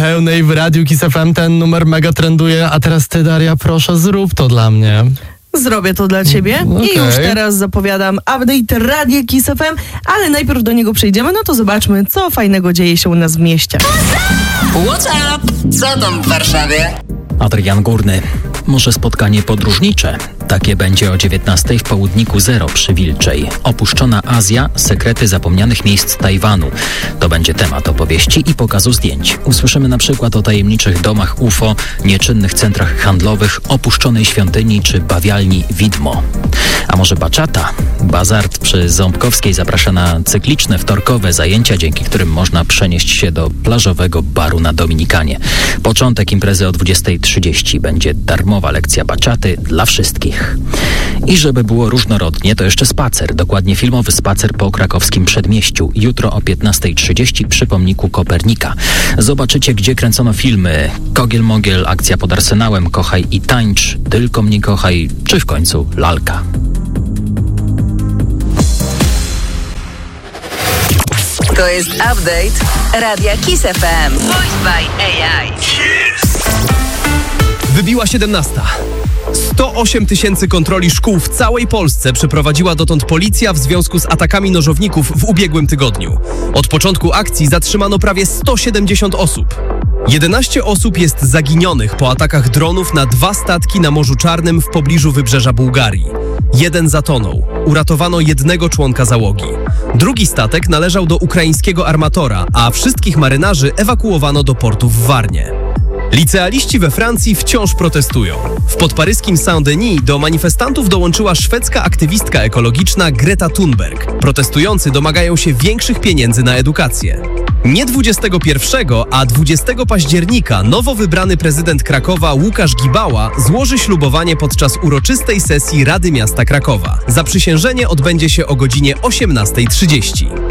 pełnej w Radiu Kiss FM. Ten numer mega trenduje, a teraz ty, Daria, proszę, zrób to dla mnie. Zrobię to dla ciebie i już teraz zapowiadam update Radia Kiss FM, ale najpierw do niego przejdziemy, no to zobaczmy, co fajnego dzieje się u nas w mieście. What's up? Co tam w Warszawie? Adrian Górny. Może spotkanie podróżnicze? Takie będzie o 19:00 w Południku Zero przy Wilczej. Opuszczona Azja, sekrety zapomnianych miejsc Tajwanu. To będzie temat opowieści i pokazu zdjęć. Usłyszymy na przykład o tajemniczych domach UFO, nieczynnych centrach handlowych, opuszczonej świątyni czy bawialni Widmo. A może baczata? Bazart przy Ząbkowskiej zaprasza na cykliczne wtorkowe zajęcia, dzięki którym można przenieść się do plażowego baru na Dominikanie. Początek imprezy o 20:30. Będzie darmowa lekcja baczaty dla wszystkich. I żeby było różnorodnie, to jeszcze spacer. Dokładnie filmowy spacer po krakowskim Przedmieściu. Jutro o 15:30 przy pomniku Kopernika. Zobaczycie, gdzie kręcono filmy Kogiel Mogiel, Akcja pod Arsenałem, Kochaj i tańcz, Tylko mnie kochaj, czy w końcu Lalka. To jest update Radia Kiss FM. Voiced by AI. Wybiła 17:00. 108 000 kontroli szkół w całej Polsce przeprowadziła dotąd policja w związku z atakami nożowników w ubiegłym tygodniu. Od początku akcji zatrzymano prawie 170 osób. 11 osób jest zaginionych po atakach dronów na 2 statki na Morzu Czarnym w pobliżu wybrzeża Bułgarii. 1 zatonął. Uratowano 1 członka załogi. Drugi statek należał do ukraińskiego armatora, a wszystkich marynarzy ewakuowano do portu w Warnie. Licealiści we Francji wciąż protestują. W podparyskim Saint-Denis do manifestantów dołączyła szwedzka aktywistka ekologiczna Greta Thunberg. Protestujący domagają się większych pieniędzy na edukację. Nie 21, a 20 października nowo wybrany prezydent Krakowa Łukasz Gibała złoży ślubowanie podczas uroczystej sesji Rady Miasta Krakowa. Zaprzysiężenie odbędzie się o godzinie 18:30.